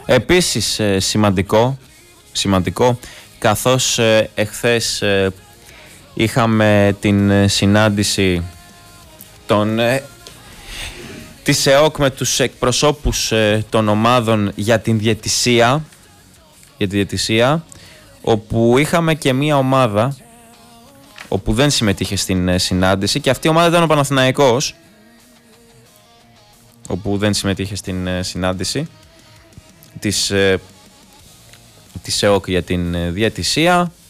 Επίσης σημαντικό, καθώς εχθές είχαμε την συνάντηση της ΕΟΚ με τους εκπροσώπους των ομάδων για την διαιτησία, όπου είχαμε και μία ομάδα όπου δεν συμμετείχε στην συνάντηση, και αυτή η ομάδα ήταν ο Παναθηναϊκός, όπου δεν συμμετείχε στην συνάντηση της ΕΟΚ για την διαιτησία.